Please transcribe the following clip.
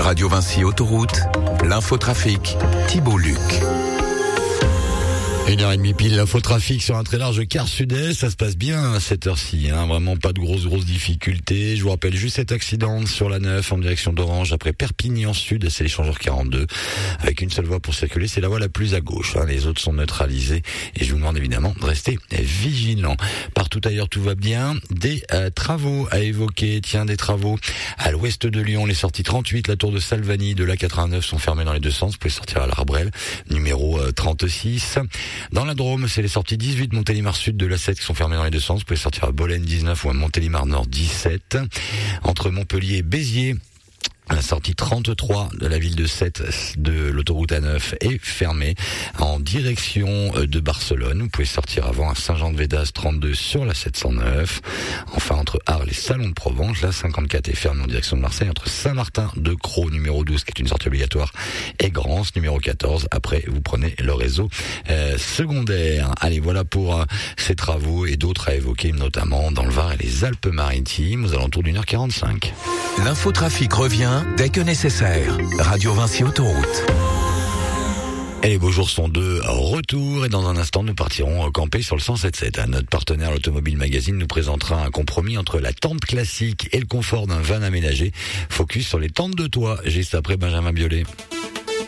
Radio Vinci Autoroute, l'infotrafic, Thibault Luc. 1h30 pile, l'infotrafic sur un très large quart sud-est, ça se passe bien à cette heure-ci, vraiment pas de grosses difficultés. Je vous rappelle juste cet accident sur la 9 en direction d'Orange après Perpignan Sud, c'est l'échangeur 42, avec une seule voie pour circuler, c'est la voie la plus à gauche, les autres sont neutralisés et je vous demande évidemment de rester vigilants. Partout ailleurs tout va bien, des travaux à évoquer, des travaux à l'ouest de Lyon, les sorties 38, la tour de Salvani, de la 89 sont fermées dans les deux sens, vous pouvez sortir à l'Arbrel, numéro 36. Dans la Drôme, c'est les sorties 18 Montélimar Sud de la 7 qui sont fermées dans les deux sens. Vous pouvez sortir à Bolène 19 ou à Montélimar Nord 17. Entre Montpellier et Béziers, la sortie 33 de la ville de Sète de l'autoroute A9 est fermée en direction de Barcelone. Vous pouvez sortir avant à Saint-Jean-de-Védas 32 sur la 709. Enfin, entre Arles et Salon de Provence, la 54 est fermée en direction de Marseille. Entre Saint-Martin-de-Crau, numéro 12, qui est une sortie obligatoire, et Grance, numéro 14. Après, vous prenez le réseau secondaire. Allez, voilà pour ces travaux et d'autres à évoquer, notamment dans le Var et les Alpes-Maritimes, aux alentours d'1h45. L'infotrafic revient dès que nécessaire. Radio Vinci Autoroute. Et les beaux jours sont de retour et dans un instant nous partirons camper sur le 107.7. Notre partenaire l'Automobile Magazine nous présentera un compromis entre la tente classique et le confort d'un van aménagé. Focus sur les tentes de toit, juste après Benjamin Biolay.